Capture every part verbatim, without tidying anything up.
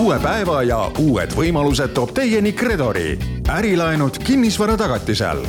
uue päeva ja uued võimalused toob teieni Kredori. Ärilaenud kinnisvara tagatisel.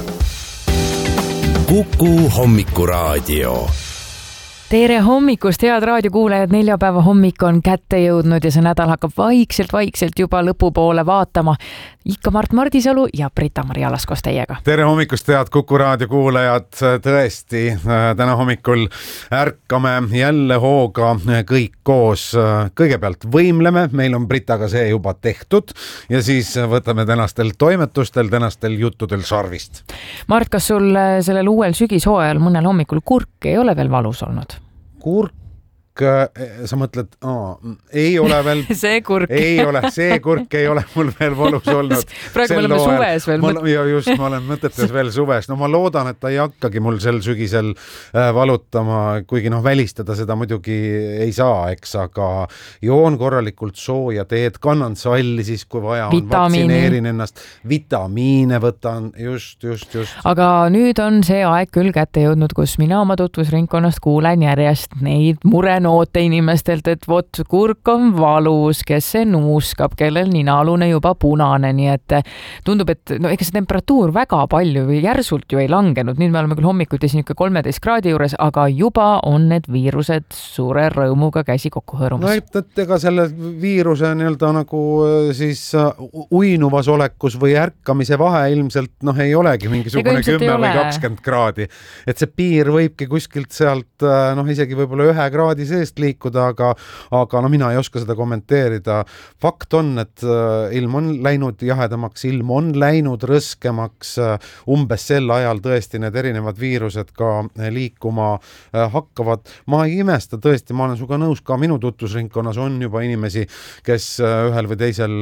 Kuku hommikuraadio. Tere hommikust, head raadiokuulajad, neljapäeva hommik on kätte jõudnud ja see nädal hakkab vaikselt-vaikselt juba lõpupoole vaatama. Ikka Mart Mardisalu ja Brita-Mari Alas koos teiega. Tere hommikust, head Kuku raadiokuulajad. Tõesti, täna hommikul ärkame jälle hooga kõik koos. Kõigepealt võimleme, meil on Britaga see juba tehtud ja siis võtame tänastel toimetustel, tänastel juttudel sarvist. Mart, kas sul sellel uuel sügishooajal mõnel hommikul kurk ei ole veel valus olnud? Kurk, sa mõtled, aa, ei ole veel see kurk ei ole, see kurk ei ole mul veel valus olnud. Praegu me oleme suves veel. Ma, ja just, ma olen mõtetes veel suves. No ma loodan, et ta ei hakkagi mul sel sügisel valutama, kuigi noh, välistada seda muidugi ei saa, eks, aga joon korralikult sooja teed, kannan salli siis, kui vaja on, vitamiini. Vaktsineerin ennast, vitamiine võtan, just, just, just. Aga nüüd on see aeg küll kätte jõudnud, kus mina oma tutvusringkonnast kuulen järjest neid mure noote inimestelt, et vot kurk on valus, kes see nuuskab, kellel ninaalune juba punane, nii et tundub, et no ega see temperatuur väga palju või järsult ju ei langenud, nüüd me oleme küll hommikuti siin ikka kolmeteist kraadi juures, aga juba on need viirused suure rõõmuga käsi kokku hõõrumas. No et, et ega selle viiruse nii-öelda nagu siis uinuvas olekus või ärkamise vahe ilmselt noh ei olegi mingisugune kümme või kakskümmend kraadi, et see piir võibki kuskilt sealt noh isegi võib-olla ühe kraadi seest liikuda, aga, aga no mina ei oska seda kommenteerida. Fakt on, et ilm on läinud jahedamaks, ilm on läinud rõskemaks, umbes sel ajal tõesti need erinevad viirused ka liikuma hakkavad. Ma ei imesta tõesti, ma olen suga nõus, ka minu tutvusringkonnas on juba inimesi, kes ühel või teisel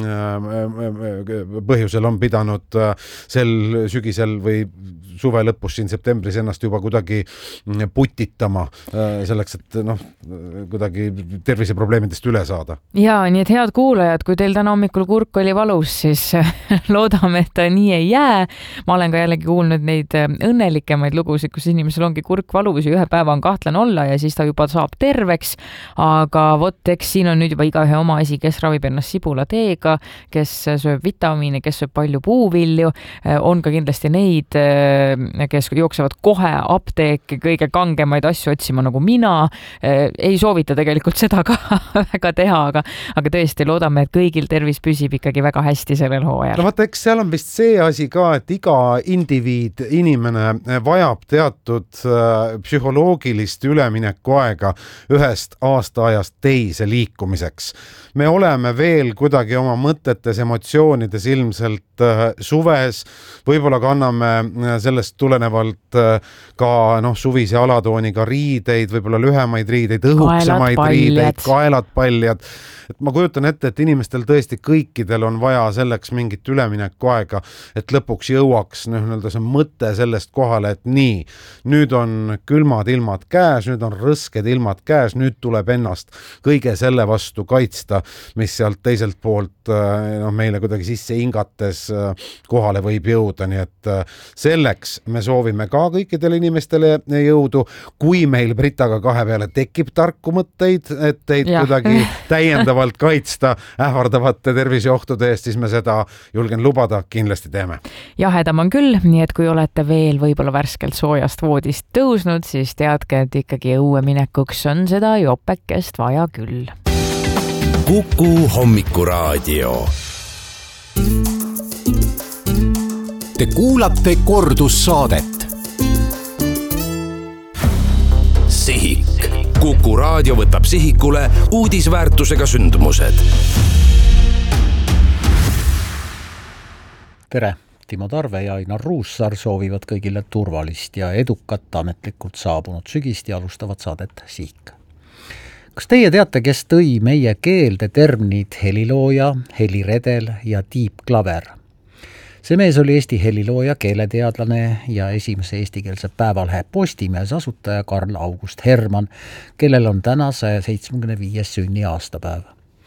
põhjusel on pidanud sel sügisel või suve lõpus siin septembris ennast juba kuidagi putitama selleks, et noh, kuidagi terviseprobleemidest üle saada. Ja, nii et head kuulajad, kui teil täna hommikul kurk oli valus, siis loodame, et ta nii ei jää. Ma olen ka jällegi kuulnud neid õnnelikemaid lugusid, kus inimesel ongi kurk valus ja ühe päeva on kahtlane olla ja siis ta juba saab terveks. Aga vot, eks siin on nüüd juba igaühe oma asi, kes ravib ennast sibula teega, kes sööb vitamiine, kes sööb palju puuvilju. On ka kindlasti neid, kes jooksevad kohe apteeki kõige kangemaid asju otsima nagu mina. Ei soovita tegelikult seda ka väga teha, aga, aga tõesti loodame, et kõigil tervis püsib ikkagi väga hästi sellel hooajal. No vaata, eks seal on vist see asi ka, et iga indiviid, inimene vajab teatud äh, psühholoogilist ülemineku aega ühest aastaajast teise liikumiseks. Me oleme veel kuidagi oma mõtetes, emotsioonides ilmselt äh, suves, võib-olla kanname sellest tulenevalt äh, ka noh, suvise alatooniga riideid, võib-olla lühemaid riideid, õhuksemaid riideid, kaelad paljad. Et ma kujutan ette, et inimestel tõesti kõikidel on vaja selleks mingit ülemineku aega, et lõpuks jõuaks nii-öelda see mõte sellest kohale, et nii, nüüd on külmad ilmad käes, nüüd on rõsked ilmad käes, nüüd tuleb ennast kõige selle vastu kaitsta, mis sealt teiselt poolt no, meile kuidagi sisse hingates kohale võib jõuda, nii et selleks me soovime ka kõikidele inimestele jõudu, kui meil Britaga kahe peale tekib tarku mõtteid, et teid ja. Kuidagi täiendavalt kaitsta ähvardavate terviseohtude eest, siis me seda julgen lubada, kindlasti teeme. Jahedam on küll, nii et kui olete veel võib-olla värskelt soojast voodist tõusnud, siis teadke, et ikkagi õue minekuks on seda jopekest vaja küll. Kuku hommikuraadio. Te kuulate kordussaadet. Sihik. Kuku raadio võtab sihikule uudisväärtusega sündmused. Tere, Timo Tarve ja Ainar Ruussaar soovivad kõigile turvalist ja edukat ametlikult saabunud sügist ja alustavad saadet Sihik. Kas teie teate, kes tõi meie keelde terminid helilooja, heliredel ja tiipklaver? See mees oli Eesti helilooja, keeleteadlane ja esimese eestikeelse päevalehe Postimees asutaja Karl August Hermann, kellel on täna saja seitsmekümne viies sünni aastapäev.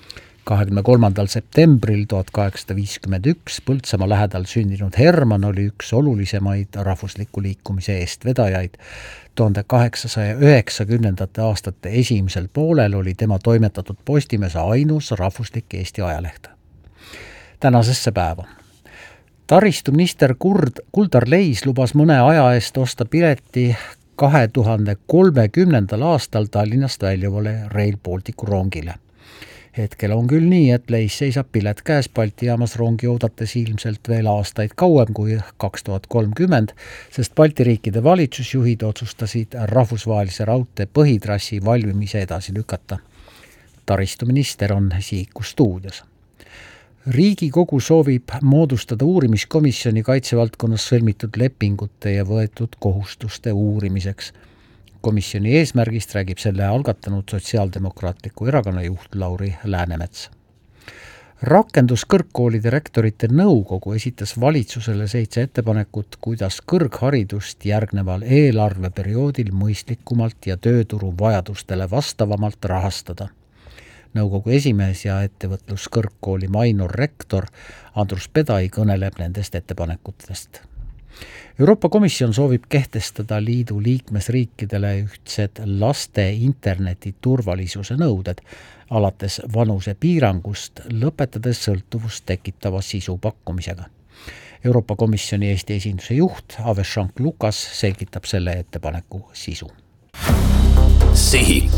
kahekümne kolmandal septembril tuhat kaheksasada viiskümmend üks Põltsamaa lähedal sündinud Herman oli üks olulisemaid rahvusliku liikumise eestvedajaid. tuhande kaheksasaja üheksakümnendate aastate esimesel poolel oli tema toimetatud Postimees ainus rahvuslik Eesti ajaleht. Tänasesse päeva. Taristuminister Kurd, Kuldar Leis lubas mõne aja eest osta pileti kahe tuhande kolmekümnendal aastal Tallinnast väljuvale Rail Balticu rongile. Hetkel on küll nii, et Leis seisab pilet käes Balti jaamas rongi oodates ilmselt veel aastaid kauem kui kaks tuhat kolmkümmend, sest Balti riikide valitsusjuhid otsustasid rahvusvahelise raudtee põhitrassi valmimise edasi lükata. Taristuminister on Sihiku stuudios. Riigikogu soovib moodustada uurimiskomisjoni kaitsevaldkonnas sõlmitud lepingute ja võetud kohustuste uurimiseks. Komisjoni eesmärgist räägib selle algatanud Sotsiaaldemokraatliku erakonna juht Lauri Läänemets. Rakenduskõrgkoolide rektorite nõukogu esitas valitsusele seitse ettepanekut, kuidas kõrgharidust järgneval eelarveperioodil mõistlikumalt ja tööturu vajadustele vastavamalt rahastada. Nõukogu esimees ja ettevõtluskõrgkooli Mainor rektor Andrus Pedai kõneleb nendest ettepanekutest. Euroopa Komisjon soovib kehtestada liidu liikmesriikidele ühtsed laste interneti turvalisuse nõuded, alates vanuse piirangust, lõpetades sõltuvust tekitava sisu pakkumisega. Euroopa Komisjoni Eesti esinduse juht Ave Shank Lukas selgitab selle ettepaneku sisu. Sihik.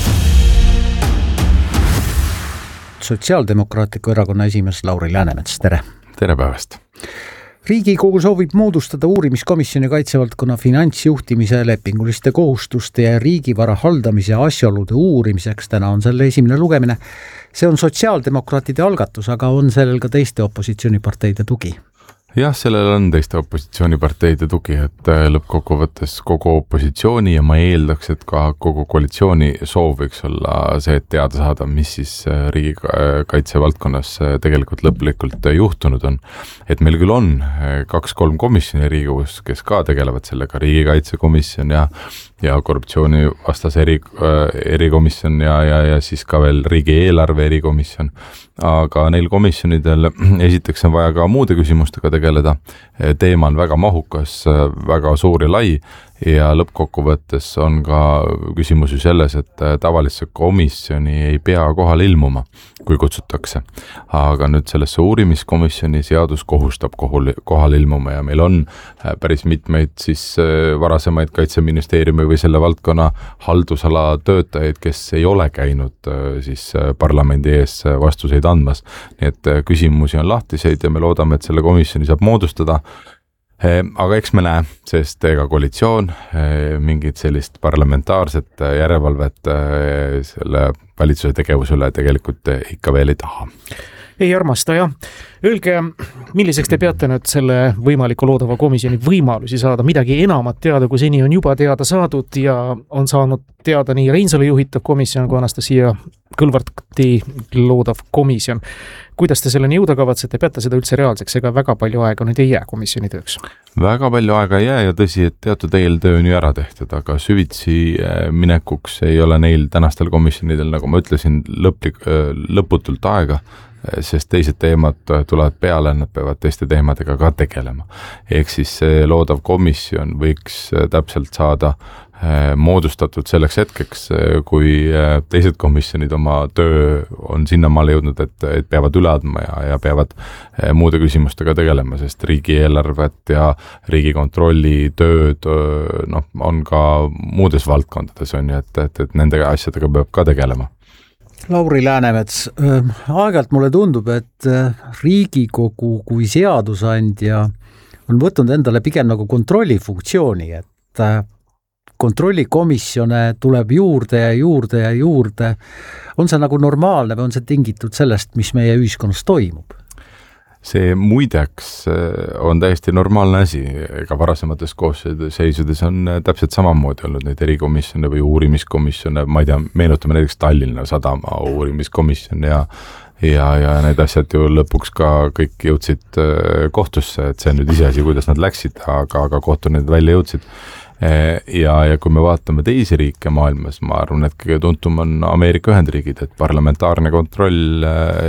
Sotsiaaldemokraatliku erakonna esimees Lauri Läänemets, tere! Tere päevast! Riigikogu soovib moodustada uurimiskomisjoni kaitsevaldkonna finantsjuhtimise, lepinguliste kohustuste ja riigivara haldamise asjaolude uurimiseks. Täna on selle esimene lugemine. See on sotsiaaldemokraatide algatus, aga on sellel ka teiste opositsiooniparteide tugi? Jah, sellel on teiste opositsiooniparteide tugi, et lõppkokkuvõttes kogu opositsiooni ja ma eeldaks, et ka kogu koalitsiooni soov võiks olla see, et teada saada, mis siis riigikaitse valdkonnas tegelikult lõplikult juhtunud on. Et meil küll on kaks-kolm komisjoni Riigikogus, kes ka tegelevad sellega, riigikaitsekomisjon ja, ja korruptsiooni vastas eri, erikomisjon ja, ja, ja siis ka veel riigieelarve erikomisjon. Aga neil komisjonidel esiteks on vaja ka muude küsimustega tegeleda. Teema on väga mahukas, väga suur ja lai ja lõppkokkuvõttes on ka küsimus ju selles, et tavalisse komisjoni ei pea kohal ilmuma, kui kutsutakse. Aga nüüd sellesse uurimiskomisjoni seadus kohustab kohal ilmuma ja meil on päris mitmeid siis varasemaid Kaitseministeeriumi või selle valdkonna haldusala töötajaid, kes ei ole käinud siis parlamendi ees vastuseid andmas. Nii et küsimusi on lahtiseid ja me loodame, et selle komisjoni saab moodustada. Aga eks me näe, sest ega koalitsioon mingit sellist parlamentaarset järelevalvet selle valitsuse tegevuse üle tegelikult ikka veel ei taha. Ei armasta, jah. Öelge, milliseks te peate nüüd selle võimaliku loodava komisjoni võimalusi saada, midagi enamat teada, kui seni on juba teada saadud ja on saanud teada nii Reinsalu juhitav komisjon kui Anastasia Kõlvarti loodav komisjon. Kuidas te selleni jõuda kavatsete, peate seda üldse reaalseks, ega väga palju aega nüüd ei jää komisjoni tööks? Väga palju aega ei jää ja tõsi, et teatud eeltöö on ju ära tehtud, aga süvitsi minekuks ei ole neil tänastel komisjonidel, nagu ma ütlesin, lõplik, lõputult aega, sest teised teemad tulevad peale, nad peavad teiste teemadega ka tegelema. Ehk siis see loodav komisjon võiks täpselt saada moodustatud selleks hetkeks, kui teised komisjonid oma töö on sinnamaale jõudnud, et, et peavad üle andma ja, ja peavad muude küsimustega tegelema, sest riigieelarvet ja riigikontrolli tööd no, on ka muudes valdkondades, on ju, et, et, et nende asjadega peab ka tegelema. Lauri Läänemets, aeg-ajalt mulle tundub, et Riigikogu kui seadusandja on võtnud endale pigem nagu kontrollifunktsiooni, et kontrollikomisjone tuleb juurde ja juurde ja juurde. On see nagu normaalne või on see tingitud sellest, mis meie ühiskonnas toimub? See muideks on täiesti normaalne asi, ega varasemates koosseisudes on täpselt samamoodi olnud neid erikomisjone või uurimiskomisjone, ma ei tea, meenutame näiteks Tallinna Sadama uurimiskomisjon ja ja, ja need asjad ju lõpuks ka kõik jõudsid kohtusse, et see on nüüd iseasi, kuidas nad läksid, aga, aga kohtu need välja jõudsid. ja, ja kui me vaatame teisi riike maailmas, ma arvan, et kõige tuntum on Ameerika Ühendriigid, et parlamentaarne kontroll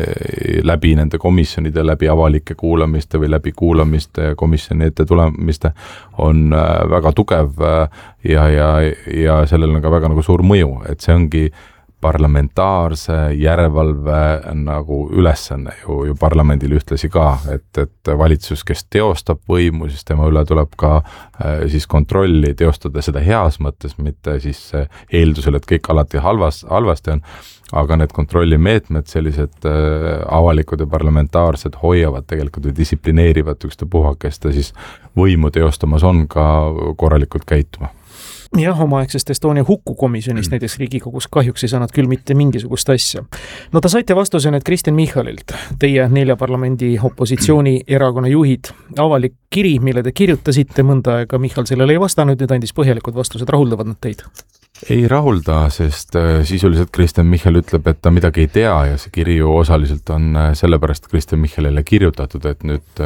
läbi nende komisjonide, läbi avalike kuulamiste või läbi kuulamiste komisjoni ette tulemiste on väga tugev ja, ja, ja sellel on ka väga nagu suur mõju, et see ongi parlamentaarse järelevalve nagu ülesanne ju, ju parlamendil ühtlasi ka, et, et valitsus, kes teostab võimu, siis tema üle tuleb ka äh, siis kontrolli teostada seda heas mõttes, mitte siis äh, eeldusel, et kõik alati halvas, halvasti on, aga need kontrollimeetmed, sellised äh, avalikud ja parlamentaarsed hoiavad tegelikult või distsiplineerivad ükstapuha, kes ta siis võimu teostamas on, ka korralikult käituma. Jah, omaaegsest Estonia hukkukomisjonist mm. näiteks Riigikogus kahjuks ei saanud küll mitte mingisugust asja. No ta saite vastuse nüüd Kristen Michalilt, teie nelja parlamendi opositsiooni erakonna juhid. Avalik kiri, mille te kirjutasite mõnda aega, Michal sellele ei vastanud, nüüd andis põhjalikud vastused, rahuldavad nad teid? Ei rahulda, sest sisuliselt Kristen Michal ütleb, et ta midagi ei tea ja see kiri ju osaliselt on sellepärast Kristen Michalile kirjutatud, et nüüd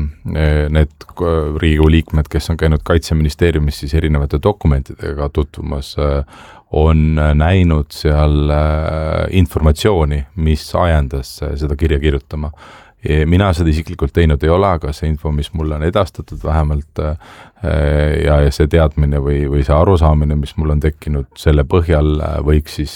need Riigikogu liikmed, kes on käinud Kaitseministeeriumis siis erinevate dokumentidega tutvumas, on näinud seal informatsiooni, mis ajendas seda kirja kirjutama. Mina seda isiklikult teinud ei ole, aga see info, mis mulle on edastatud vähemalt ja see teadmine või, või see arusaamine, mis mul on tekkinud, selle põhjal võiks siis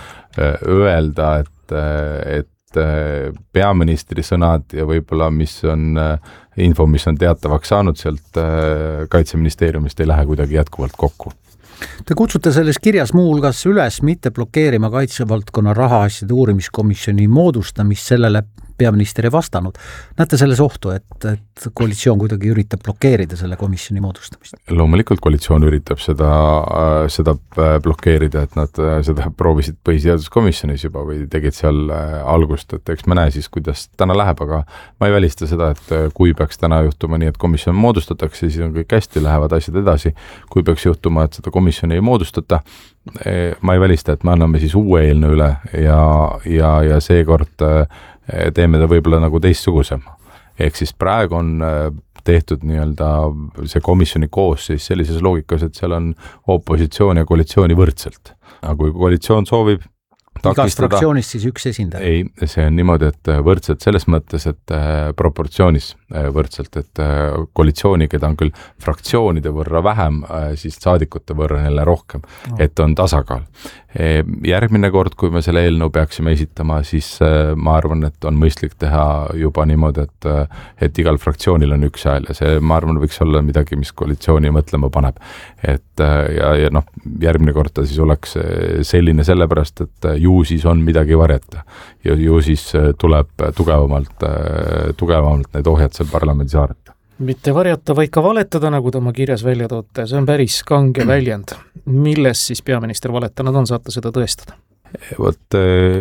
öelda, et, et peaministri sõnad ja võib-olla mis on info, mis on teatavaks saanud sealt Kaitseministeeriumist, ei lähe kuidagi jätkuvalt kokku. Te kutsute selles kirjas muu hulgas üles mitte blokeerima kaitsevaldkonna rahaasjade uurimiskomisjoni moodustamist, sellele peaminister ei vastanud. Näete selles ohtu, et, et koalitsioon kuidagi üritab blokeerida selle komisjoni moodustamist? Loomulikult koalitsioon üritab seda, seda blokeerida, et nad seda proovisid põhiseaduskomisjonis juba või tegid seal algust, et eks me näe siis, kuidas täna läheb, aga ma ei välista seda, et kui peaks täna juhtuma nii, et komisjon moodustatakse, siis on kõik hästi, lähevad asjad edasi. Kui peaks juhtuma, et seda komisjoni ei moodustata, ma ei välista, et me anname siis uue eelnõu üle ja, ja, ja seekord teeme ta võib-olla nagu teistsugusem. Ehk siis praegu on tehtud nii-öelda see komisjoni koosseis sellises loogikas, et seal on opositsioon ja koalitsiooni võrdselt. Aga kui koalitsioon soovib igast fraktsioonist siis üks esindaja? Ei, see on niimoodi, et võrdselt selles mõttes, et proportsioonis võrdselt, et koalitsiooni, keda on küll fraktsioonide võrra vähem, siis saadikute võrra neile rohkem, no. Et on tasakaal. Järgmine kord, kui me selle eelnõu peaksime esitama, siis ma arvan, et on mõistlik teha juba niimoodi, et, et igal fraktsioonil on üks hääl ja see, ma arvan, võiks olla midagi, mis koalitsiooni mõtlema paneb. Et ja, ja noh, järgmine kord ta siis oleks selline sellepärast, et ju siis on midagi varjata ja ju siis tuleb tugevamalt, tugevamalt need ohjad seal parlamendis haarata. Mitte varjata, vaid ka valetada, nagu ta oma kirjas välja toote. See on päris kange väljend. Milles siis peaminister valetanud on, saate seda tõestada? Vot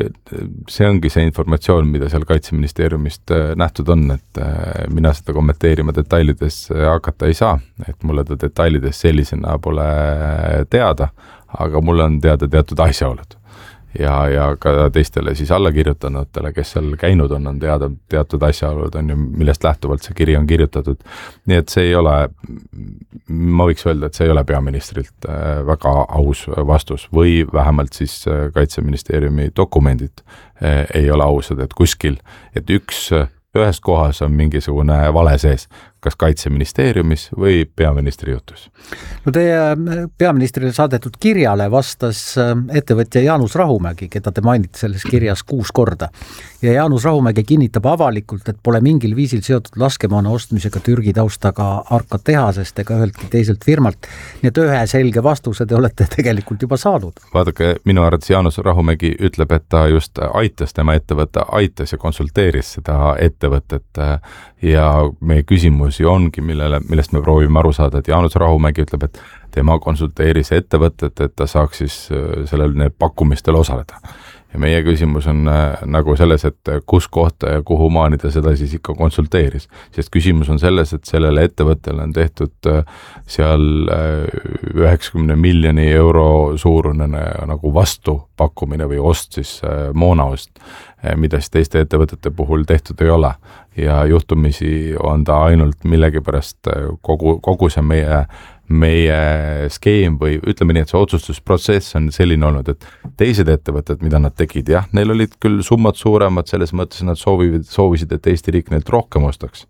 see ongi see informatsioon, mida seal Kaitseministeeriumist nähtud on, et mina seda kommenteerima detailides hakata ei saa, et mulle ta detailides sellisena pole teada, aga mulle on teada teatud asjaolud. Ja, ja ka teistele siis allakirjutanutele, kes seal käinud on, on teada teatud asjaolud, on ju, millest lähtuvalt see kiri on kirjutatud. Nii et see ei ole, ma võiks öelda, et see ei ole peaministrilt väga aus vastus või vähemalt siis Kaitseministeeriumi dokumendid ei ole ausad, et kuskil, et üks, ühes kohas on mingisugune vale sees, kas Kaitseministeeriumis või peaministri jutus? No teie peaministrile saadetud kirjale vastas ettevõtja Jaanus Rahumägi, keda te mainite selles kirjas kuus korda. Ja Jaanus Rahumägi kinnitab avalikult, et pole mingil viisil seotud laskemoona ostmisega Türgi taustaga Arka tehasest ega üheltki teiselt firmalt. Nii et ühe selge vastuse te olete tegelikult juba saanud. Vaadake, minu arvates Jaanus Rahumägi ütleb, et ta just aitas tema ettevõtte, aitas ja konsulteeris seda ettevõtet ja meie küsimus ongi, millele, millest me proovime aru saada, et Jaanus Rahumägi ütleb, et tema konsulteeris ettevõtet, et ta saaks siis sellel need pakkumistel osaleda. Ja meie küsimus on nagu selles, et kus kohta ja kuhu maani ta seda siis ikka konsulteeris. Sest küsimus on selles, et sellele ettevõttele on tehtud seal üheksakümne miljoni euro suurune nagu vastupakkumine või ost siis moonaost, mida siis teiste ettevõtete puhul tehtud ei ole. Ja juhtumisi on ta ainult millegipärast kogu, kogu see meie meie skeem või ütleme nii, et see otsustusprotsess on selline olnud, et teised ettevõtted, mida nad tegid, jah, neil olid küll summad suuremad, selles mõttes nad soovisid, soovisid, et Eesti riik neilt rohkem ostaks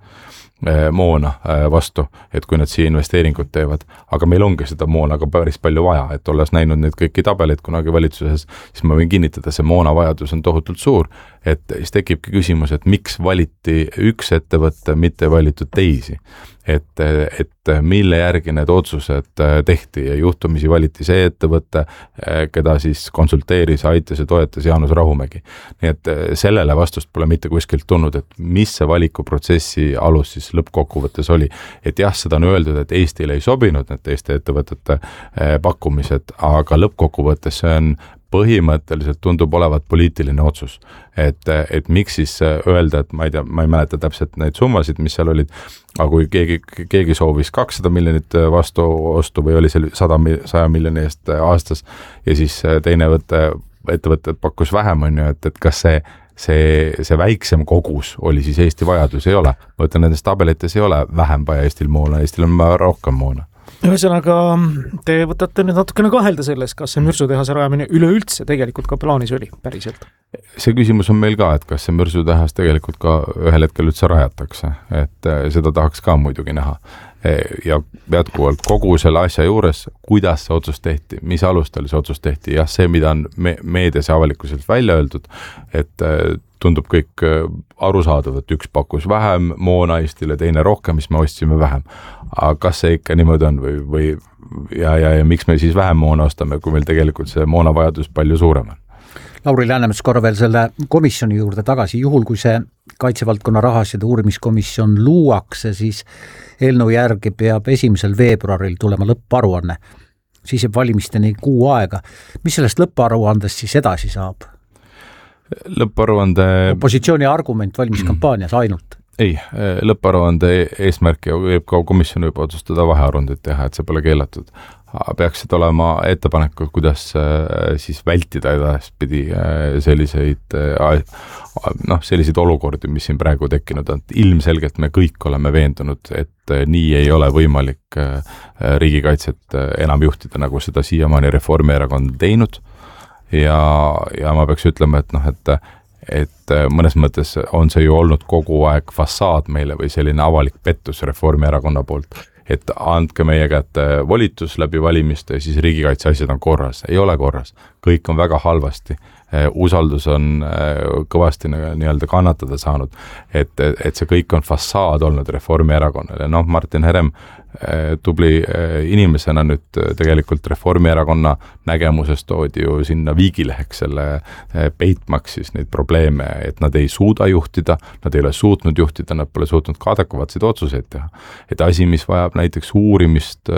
moona vastu, et kui nad siia investeeringud teevad, aga meil ongi seda moona ka päris palju vaja, et olles näinud neid kõiki tabeleid kunagi valitsuses, siis ma võin kinnitada, see moona vajadus on tohutult suur, et siis tekibki küsimus, et miks valiti üks ettevõtte, mitte valitud teisi. Et, et mille järgi need otsused tehti ja juhtumisi valiti see ettevõtte, keda siis konsulteeris, aitas ja toetas Jaanus Rahumägi. Nii et sellele vastust pole mitte kuskilt tulnud, et mis see valikuprotsessi alus siis lõppkokkuvõttes oli. Et jah, seda on öeldud, et Eestile ei sobinud need teiste ettevõtete pakkumised, aga lõppkokkuvõttes see on põhimõtteliselt tundub olevat poliitiline otsus, et, et miks siis öelda, et ma ei tea, ma ei mäleta täpselt neid summasid, mis seal olid, aga kui keegi, keegi soovis kakssada miljonit vastu ostu või oli seal sada, saja miljoni eest aastas ja siis teine võtte, ettevõte pakkus vähem, on ju, et, et kas see see, see väiksem kogus oli siis Eesti vajadus, ei ole. Ma ütlen, nendes tabelites ei ole vähem vaja Eestil moona, Eestil on rohkem moona. Ühesõnaga, te võtate nüüd natukene kahelda selles, kas see mürsutehase rajamine üleüldse tegelikult ka plaanis oli päriselt? See küsimus on meil ka, et kas see mürsutehas tegelikult ka ühel hetkel üldse rajatakse, et seda tahaks ka muidugi näha. Ja jätkuvalt kogu selle asja juures, kuidas see otsus tehti, mis alustel see otsus tehti, jah, see, mida on me- meedias ja avalikkuselt välja öeldud, et tundub kõik arusaadav, et üks pakkus vähem moona Eestile, teine rohkem, mis me ostsime vähem. Aga kas see ikka niimoodi on või, või ja, ja, ja miks me siis vähem moona ostame, kui meil tegelikult see moona vajadus palju suurem on? Lauri Läänemets korra veel selle komisjoni juurde tagasi, juhul kui see kaitsevaldkonna rahasjade uurimiskomisjon luuakse, siis eelnõu järgi peab esimesel veebruaril tulema lõpparuanne, siis jääb valimisteni kuu aega. Mis sellest lõpparuandest siis edasi saab? Lõpparuande... Opositsiooni argument valimiskampaanias ainult? Ei, lõpparuande eesmärk ja võib ka komisjon võib otsustada vahearundeid teha, et see pole keelatud. Peaksid olema ettepanekud, kuidas siis vältida edaspidi selliseid, noh, selliseid olukordi, mis siin praegu tekkinud on. Ilmselgelt me kõik oleme veendunud, et nii ei ole võimalik riigikaitset enam juhtida, nagu seda siiamaani Reformierakond teinud. Ja, ja ma peaks ütlema, et noh, et et mõnes mõttes on see ju olnud kogu aeg fassaad meile või selline avalik pettus Reformierakonna poolt, et andke meie kätte volitus läbi valimiste ja siis riigikaitse asjad on korras. Ei ole korras. Kõik on väga halvasti. Usaldus on kõvasti nii-öelda kannatada saanud, et, et see kõik on fassaad olnud Reformierakonnale. Noh, Martin Herem tubli inimesena nüüd tegelikult Reformierakonna nägemusest toodi ju sinna viigileheks selle peitmaks siis neid probleeme, et nad ei suuda juhtida, nad ei ole suutnud juhtida, nad pole suutnud ka adekvaatseid otsuseid teha. Et asi, mis vajab näiteks uurimist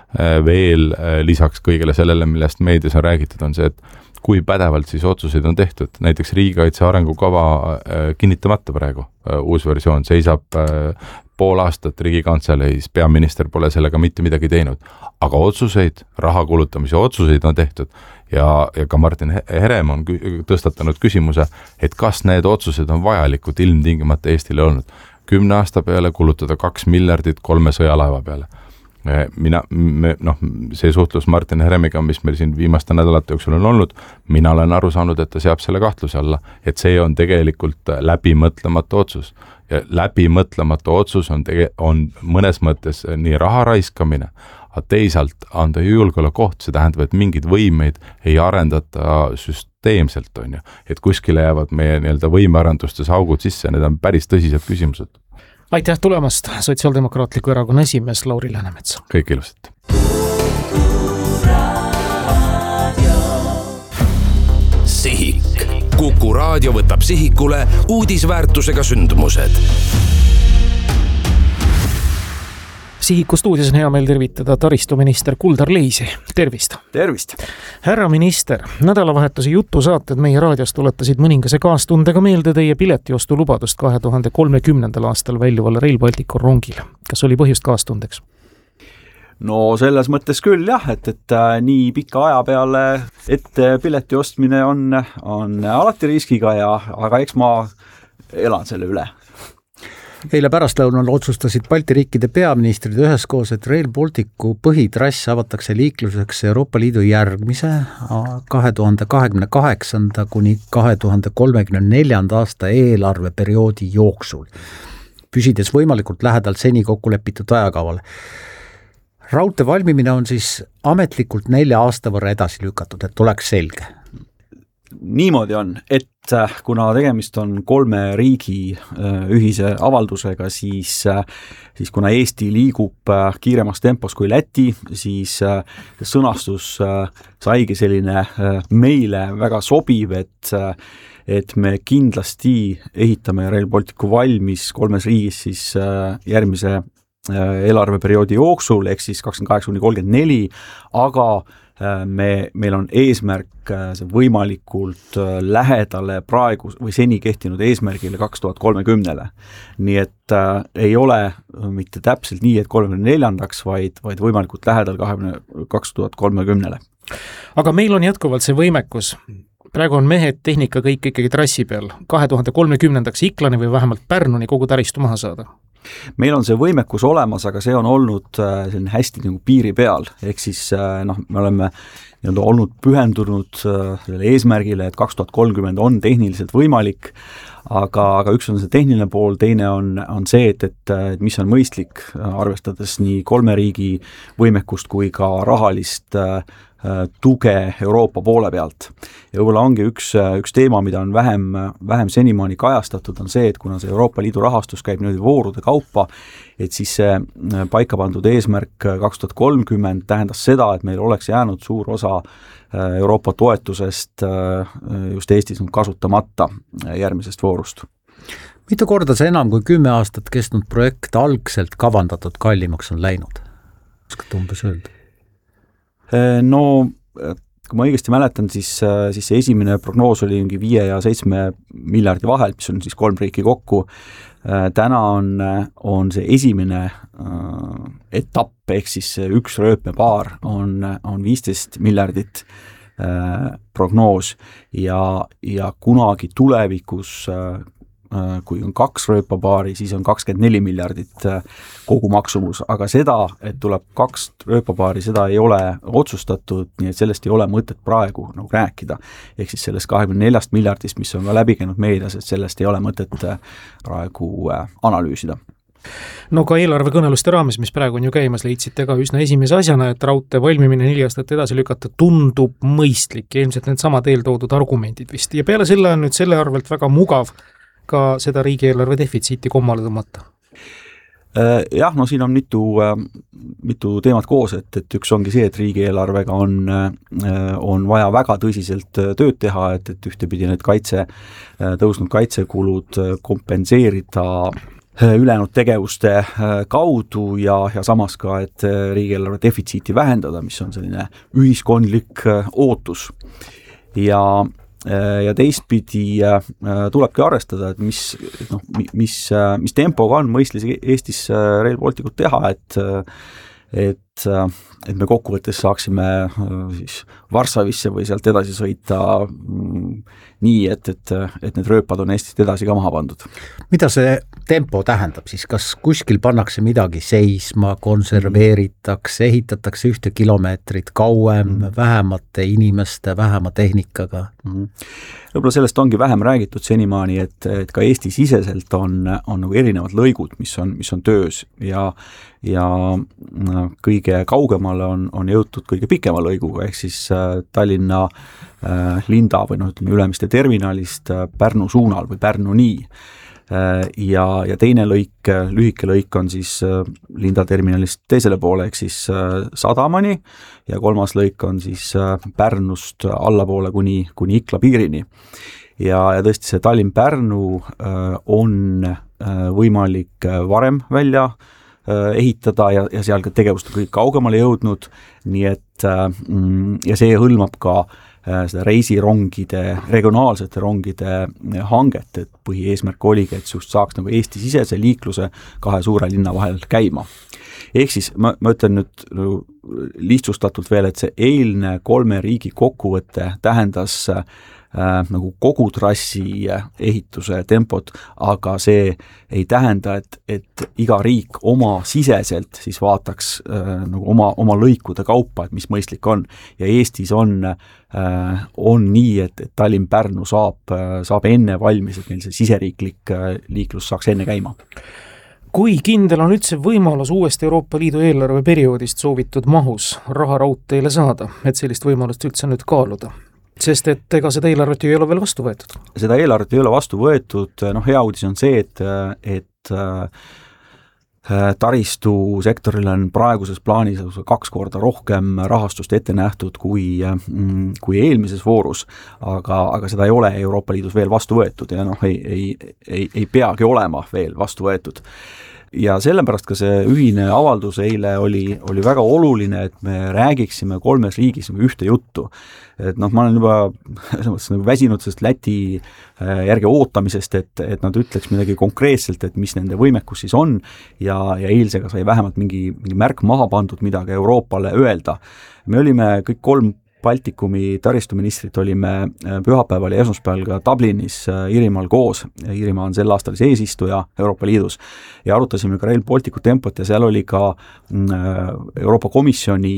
veel lisaks kõigele sellele, millest meedias on räägitud, on see, et kui pädevalt siis otsuseid on tehtud. Näiteks riigikaitse arengukava kinnitamata praegu. Uus versioon seisab pool aastat Riigikantseleis, peaminister pole sellega mitte midagi teinud. Aga otsuseid, raha kulutamise otsuseid on tehtud. Ja, ja ka Martin Herem on tõstatanud küsimuse, et kas need otsused on vajalikud ilmtingimata Eestile olnud. Kümne aasta peale kulutada kaks miljardit kolme sõjalaeva peale. Mina, me, noh, see suhtlus Martin Heremiga, mis meil siin viimaste nädalate jooksul on olnud, mina olen aru saanud, et ta seab selle kahtluse alla, et see on tegelikult läbimõtlematu otsus. Ja läbimõtlematu otsus on, tege, on mõnes mõttes nii raha raiskamine, aga teisalt anda julgeolekuoht, see tähendab, et mingid võimeid ei arendata süsteemselt, on ju. Et kuskile jäävad meie nii-öelda võimearendustes augud sisse, need on päris tõsised küsimused. Aitäh tulemast, Sotsiaaldemokraatliku erakonna esimees Lauri Läänemets. Kõik ilusat. Sihik. Kuku raadio võtab sihikule uudisväärtusega sündmused. Sihiku stuudios on hea meil tervitada taristuminister Kuldar Leisi. Tervist! Tervist! Härra minister, nädalavahetuse jutusaated meie raadios tuletasid mõningase kaastundega meelde teie piletiostu lubadust kahe tuhande kolmekümnendal aastal väljuval Rail Balticu rongil. Kas oli põhjust kaastundeks? No selles mõttes küll jah, et, et nii pika aja peale ette pileti ostmine on, on alati riskiga ja, aga eks ma elan selle üle. eile pärastlõunal otsustasid Balti riikide peaministrid üheskoos, et Rail Balticu põhitrass avatakse liikluseks Euroopa Liidu järgmise kahe tuhande kahekümne kaheksanda kuni kahe tuhande kolmekümne neljanda aasta eelarveperioodi jooksul, püsides võimalikult lähedalt seni kokku lepitud ajakavale. Raudtee valmimine on siis ametlikult nelja aasta võrra edasi lükatud, et oleks selge. Niimoodi on, et kuna tegemist on kolme riigi ühise avaldusega, siis, siis kuna Eesti liigub kiiremas tempos kui Läti, siis sõnastus saigi selline meile väga sobiv, et, et me kindlasti ehitame Rail Balticu valmis kolmes riigis siis järgmise eelarveperioodi jooksul, ehk siis kakskümmend kaheksa kuni kolmkümmend neli, aga me, meil on eesmärk see võimalikult lähedale praegu või seni kehtinud eesmärgile kaks tuhat kolmekümnele. Nii et äh, ei ole mitte täpselt nii, et kolmekümne neljandaks, vaid, vaid võimalikult lähedal kaks tuhat kolmekümnele. Aga meil on jätkuvalt see võimekus. Praegu on mehed, tehnika kõik ikkagi trassi peal. kahe tuhande kolmekümnendaks Iklani või vähemalt Pärnuni kogu taristu maha saada. Meil on see võimekus olemas, aga see on olnud selline hästi nagu piiri peal, ehk siis noh, me oleme nii-öelda olnud pühendunud selle eesmärgile, et kaks tuhat kolmkümmend on tehniliselt võimalik, aga, aga üks on see tehniline pool, teine on, on see, et, et, et mis on mõistlik, arvestades nii kolme riigi võimekust kui ka rahalist tuge Euroopa poole pealt. Ja võib-olla ongi üks, üks teema, mida on vähem, vähem senimaani kajastatud, on see, et kuna see Euroopa Liidu rahastus käib nüüd voorude kaupa, et siis see paika pandud eesmärk kaks tuhat kolmkümmend tähendas seda, et meil oleks jäänud suur osa Euroopa toetusest just Eestis kasutamata järgmisest voorust. Mitu korda see enam kui kümme aastat kestnud projekt algselt kavandatud kallimaks on läinud? Oskad umbes öelda? No, kui ma õigesti mäletan, siis, siis see esimene prognoos oli mingi viie ja seitsme miljardi vahel, mis on siis kolm riiki kokku. Täna on, on see esimene äh, etapp, ehk siis üks rööpmepaar on, on viisteist miljardit äh, prognoos ja, ja kunagi tulevikus äh, kui on kaks rööpapaari, siis on kakskümmend neli miljardit kogu maksumus, aga seda, et tuleb kaks rööpapaari, seda ei ole otsustatud, nii et sellest ei ole mõtet praegu nagu rääkida. Ehk siis sellest kahekümne neljast miljardist, mis on ka läbi käinud meedias, et sellest ei ole mõtet praegu analüüsida. No ka eelarvekõneluste raames, mis praegu on ju käimas, leidsite ka üsna esimese asjana, et raudtee valmimine neli aastat edasi lükata tundub mõistlik ja ilmselt need samad eeltoodud argumendid vist. Ja peale selle on nüüd selle arvelt väga mugav ka seda riigieelarve defitsiiti kommale tõmmata? Jah, no siin on mitu, mitu teemat koos, et, et üks ongi see, et riigieelarvega on, on vaja väga tõsiselt tööd teha, et, et ühtepidi need kaitse, tõusnud kaitsekulud kompenseerida ülejäänud tegevuste kaudu ja, ja samas ka, et riigieelarve defitsiiti vähendada, mis on selline ühiskondlik ootus. Ja ja teistpidi tulebki arvestada, et mis, noh, mis, mis tempoga on mõistlis Eestis Rail Balticut teha, et, et, et me kokkuvõttes saaksime siis Varssavisse või sealt edasi sõita nii, et, et, et need rööpad on Eestist edasi ka maha pandud. Mida see tempo tähendab siis? Kas kuskil pannakse midagi seisma, konserveeritakse, ehitatakse ühte kilomeetrit kauem, mm. vähemate inimeste, vähema tehnikaga? Mm. Võib-olla sellest ongi vähem räägitud senimaani, et, et ka Eesti siseselt on, on nagu erinevad lõigud, mis on, mis on töös ja, ja kõige kaugemale on, on jõutud kõige pikema lõiguga, ehk siis Tallinna äh, Linda või noh, ütleme Ülemiste terminalist äh, Pärnu suunal või Pärnu nii. Äh, ja, ja teine lõik, lühike lõik on siis äh, Linda terminalist teisele poole, ehk siis äh, Sadamani ja kolmas lõik on siis äh, Pärnust allapoole kuni, kuni Ikla piirini. Ja, ja tõesti see Tallinn-Pärnu äh, on äh, võimalik varem välja ehitada ja, ja seal ka tegevust kõik kaugemale jõudnud, nii et ja see hõlmab ka seda reisirongide, regionaalsete rongide hanget, et põhieesmärk oligi, et just saaks nagu Eesti-sisese liikluse kahe suure linna vahel käima. Ehk siis ma, ma ütlen nüüd lihtsustatult veel, et see eilne kolme riigi kokkuvõte tähendas äh, nagu kogu trassi ehituse tempot, aga see ei tähenda, et, et iga riik oma siseselt siis vaataks äh, nagu oma, oma lõikude kaupa, et mis mõistlik on. Ja Eestis on, äh, on nii, et, et Tallinn-Pärnu saab, äh, saab enne valmis, et meil see siseriiklik äh, liiklus saaks enne käima. Kui kindel on üldse võimalus uuesti Euroopa Liidu eelarveperioodist soovitud mahus raha raudteele saada, et sellist võimalust üldse nüüd kaaluda? Sest et ega seda eelarvet ju ei ole veel vastu võetud. Seda eelarvet ei ole vastu võetud, no hea uudis on see, et, et taristusektoril on praeguses plaanis kaks korda rohkem rahastust ette nähtud kui, kui eelmises voorus, aga, aga seda ei ole Euroopa Liidus veel vastu võetud ja noh, ei, ei, ei, ei peagi olema veel vastu võetud. Ja sellepärast ka see ühine avaldus eile oli, oli väga oluline, et me räägiksime kolmes riigis ühte juttu. Et noh, ma olen juba nagu väsinud sellest Läti järgi ootamisest, et, et nad ütleks midagi konkreetselt, et mis nende võimekus siis on ja, ja eilsega sai vähemalt mingi, mingi märk maha pandud midagi Euroopale öelda. Me olime kõik kolm Baltikumi taristuministrit olime pühapäeval ja esmaspäeval ka Dublinis Iirimaal koos. Iirimaa on sel aastal eesistuja Euroopa Liidus ja arutasime ka Rail Balticu tempot ja seal oli ka Euroopa Komisjoni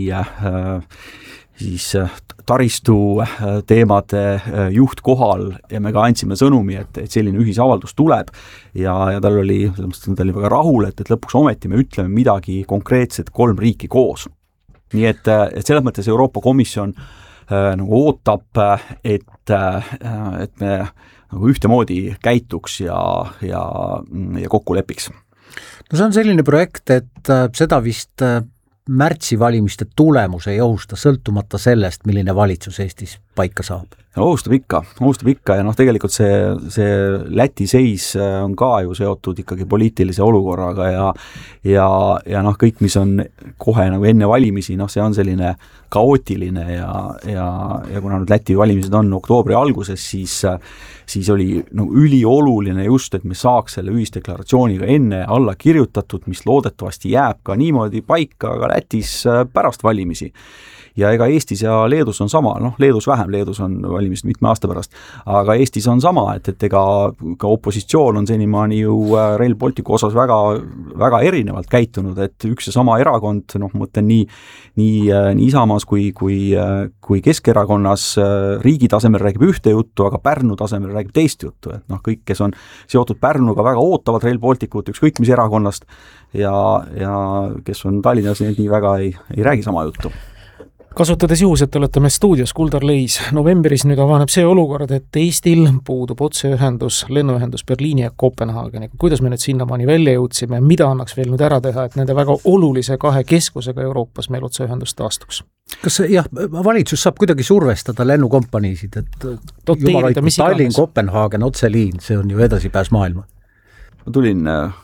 siis taristu teemade juht kohal ja me ka andsime sõnumi, et, et selline ühisavaldus tuleb ja, ja tal oli, tal oli väga rahul, et, et lõpuks ometi me ütleme midagi konkreetset kolm riiki koos. Nii et, et selles mõttes Euroopa Komisjon äh, nagu ootab, et, äh, et me nagu ühtemoodi käituks ja, ja, ja kokku lepiks. No see on selline projekt, et äh, seda vist äh, märtsi valimiste tulemus ei ohusta sõltumata sellest, milline valitsus Eestis paika saab. Ohustab ikka, ohustab ikka ja noh, tegelikult see, see Läti seis on ka ju seotud ikkagi poliitilise olukorraga ja, ja, ja noh, kõik, mis on kohe nagu enne valimisi, noh, see on selline kaootiline ja, ja, ja kuna nüüd Läti valimised on oktoobri alguses, siis, siis oli nagu ülioluline just, et me saaks selle ühisdeklaratsiooniga enne alla kirjutatud, mis loodetavasti jääb ka niimoodi paika ka Lätis pärast valimisi. Ja ega Eestis ja Leedus on sama, noh, Leedus vähem, Leedus on valimist mitme aasta pärast, aga Eestis on sama, et, et ega ka opositsioon on senimaani ju Rail Balticu osas väga, väga erinevalt käitunud, et üks ja sama erakond, noh, mõtlen nii, nii, nii Isamaas kui, kui, kui Keskerakonnas riigi tasemel räägib ühte juttu, aga Pärnu tasemel räägib teist juttu, et noh, kõik, kes on seotud Pärnuga, väga ootavad Rail Balticut, ükskõik mis erakonnast ja, ja kes on Tallinnas, nii väga ei, ei räägi sama juttu. Kasutades juhus, et olete meil stuudios, Kuldar Leis, novembris nüüd avaneb see olukord, et Eestil puudub otseühendus, lennuühendus Berliini ja Kopenhaageniga. Kuidas me nüüd sinnamaani välja jõudsime ja mida annaks veel nüüd ära teha, et nende väga olulise kahe keskusega Euroopas meil otseühendus taastuks? Kas jah, valitsus saab kuidagi survestada lennukompaniisid, et jumalaiku Tallinn, Kopenhaagen, otseliin, see on ju edasipääs maailma? Ma tulin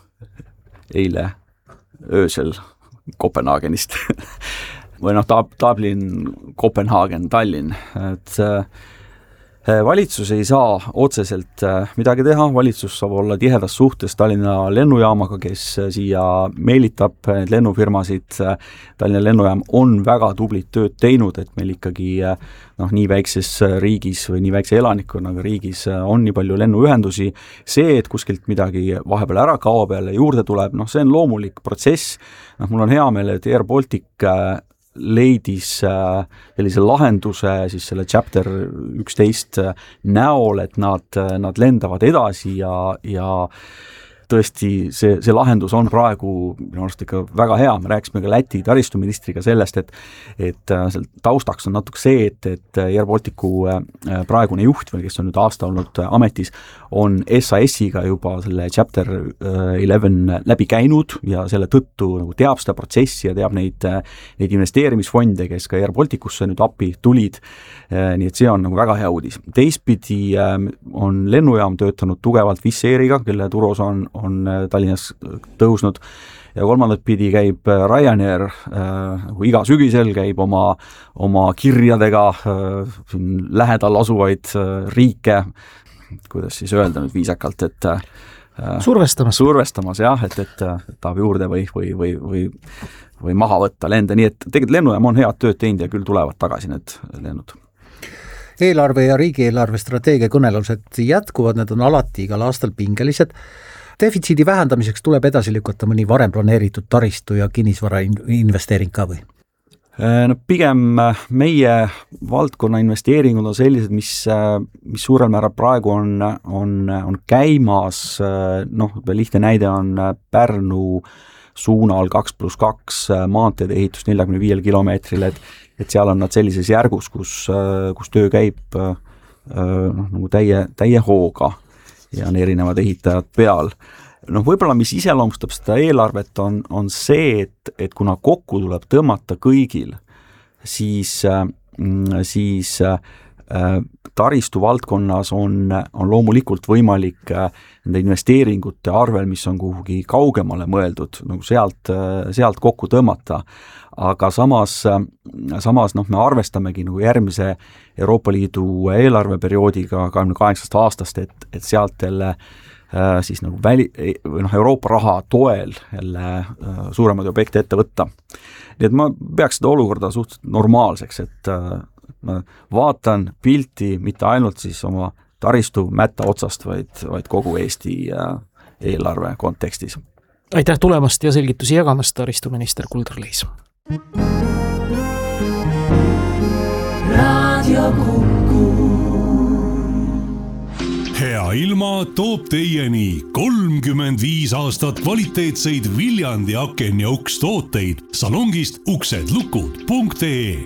eile öösel Kopenhaagenist või noh, Dublin, Kopenhaagen, Tallinn, et valitsus ei saa otseselt midagi teha, valitsus saab olla tihedas suhtes Tallinna lennujaamaga, kes siia meelitab need lennufirmasid. Tallinna lennujaam on väga tublit tööd teinud, et meil ikkagi noh, nii väikses riigis või nii väikse elanikkonnaga riigis on nii palju lennuühendusi. See, et kuskilt midagi vahepeal ära kaob peale juurde tuleb, noh, see on loomulik protsess. Noh, mul on hea meel, et Air Baltic leidis sellise lahenduse siis selle chapter üksteist näol, et nad, nad lendavad edasi ja, ja tõesti see, see lahendus on praegu minu arust ikka väga hea. Me rääkisime ka Läti taristuministriga sellest, et, et seal taustaks on natuke see, et, et Air Balticu praegune juht, või kes on nüüd aasta olnud ametis, on S A S-iga juba selle chapter eleven läbi käinud ja selle tõttu nagu teab seda protsessi ja teab neid, neid investeerimisfonde, kes ka Air Balticusse nüüd appi tulid. Nii et see on nagu väga hea uudis. Teistpidi on lennujaam töötanud tugevalt Wizz Airiga, kelle turuosa on, on Tallinnas tõusnud ja kolmandat pidi käib Ryanair äh, iga sügisel käib oma, oma kirjadega äh, lähedal asuvaid äh, riike, kuidas siis öelda nüüd viisakalt, et äh, survestamas. Survestamas, jah, et, et tahab juurde või, või, või, või, või maha võtta lende, nii et tegelikult lennujaam on head tööd teinud ja küll tulevad tagasi need lennud. eelarve ja riigieelarve strateegia kõnelused jätkuvad, need on alati igal aastal pingelised. Defitsiidi vähendamiseks tuleb edasi lükata mõni varem planeeritud taristu ja kinnisvara investeering ka või? No pigem meie valdkonna investeeringud on sellised, mis, mis suurel määral praegu on, on, on käimas, noh, lihtne näide on Pärnu suunal kaks pluss kaks maanteede ehitus neljakümne viiel kilomeetril, et, et seal on nad sellises järgus, kus, kus töö käib noh, nagu täie, täie hooga ja on erinevad ehitajad peal. Noh, võib-olla mis iseloomustab seda eelarvet on, on see, et, et kuna kokku tuleb tõmmata kõigil, siis, siis taristu valdkonnas on, on loomulikult võimalik nende investeeringute arvel, mis on kuhugi kaugemale mõeldud, nagu sealt, sealt kokku tõmmata. Aga samas, samas noh, me arvestamegi nagu järgmise Euroopa Liidu eelarveperioodiga kahekümne kaheksast aastast, et, et sealt jälle siis nagu väli, või noh, Euroopa raha toel jälle suuremaid objekte ette võtta. Nii et ma peaks seda olukorda suhteliselt normaalseks, et ma vaatan pilti mitte ainult siis oma taristu mätta otsast, vaid, vaid kogu Eesti eelarve kontekstis. Aitäh tulemast ja selgitusi jagamast, taristuminister Kuldar Leis. Radio Kuku. Hea ilma toob teieni kolmkümmend viis aastat kvaliteetseid Viljandi aken ja uks tooteid salongist uksedlukud punkt ee.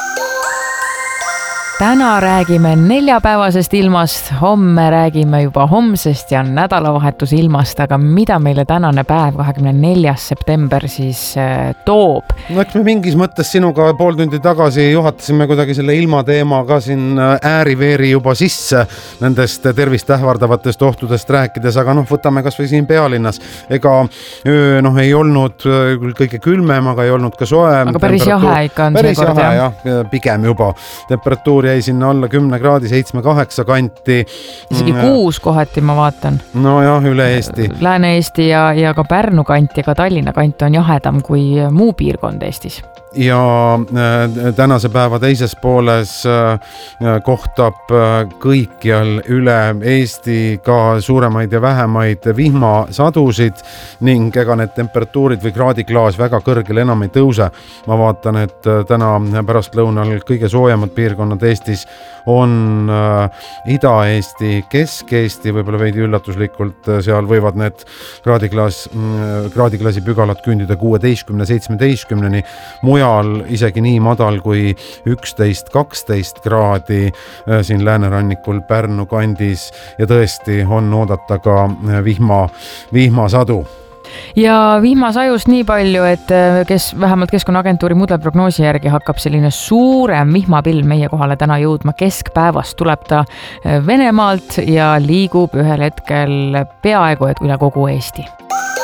Täna räägime neljapäevasest ilmast, homme räägime juba homsest ja nädalavahetuse ilmast, aga mida meile tänane päev, kahekümne neljas september siis toob? No eks me mingis mõttes sinuga pool tundi tagasi juhatasime kuidagi selle ilmateema ka siin ääriveeri juba sisse nendest tervist ähvardavatest ohtudest rääkides, aga noh, võtame kas või siin pealinnas. Ega öö, noh, ei olnud küll kõige külmem, aga ei olnud ka soe. Aga päris jahe ikka on päris see kord, jahe, jah, pigem juba. Temperatuur jäi sinna alla kümne kraadi, seitsme kaheksa kanti. Isegi kuus kohati ma vaatan. No jah, üle Eesti. Lääne-Eesti ja, ja ka Pärnu kant ja ka Tallinna kant on jahedam kui muu piirkond Eestis. Ja tänase päeva teises pooles kohtab kõikjal üle Eesti ka suuremaid ja vähemaid vihmasadusid ning ega need temperatuurid või kraadiklaas väga kõrgel enam ei tõuse. Ma vaatan, et täna pärast lõunal kõige soojemad piirkonnad Eestis on Ida-Eesti, Kesk-Eesti, võib-olla veidi üllatuslikult seal võivad need kraadiklaas, kraadiklaasi pügalad küündida kuueteistkümne seitsmeteistkümneni, mujal isegi nii madal kui üksteist kaksteist kraadi siin läänerannikul Pärnu kandis ja tõesti on oodata ka vihma, vihmasadu. Ja vihmasajust nii palju, et kes vähemalt Keskkonnaagentuuri mudelprognoosi järgi hakkab selline suurem vihmapilv meie kohale täna jõudma keskpäevast, tuleb ta Venemaalt ja liigub ühel hetkel peaaegu et üle kogu Eesti.